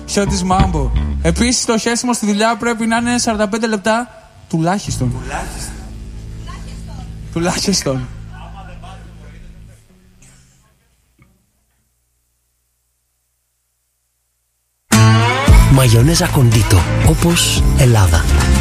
Σιώτης Μάμπο. Επίσης το χέσιμο στη δουλειά πρέπει να είναι 45 λεπτά τουλάχιστον. Τουλάχιστον. Μαγιονέζα Κοντίτο, όπως Ελλάδα.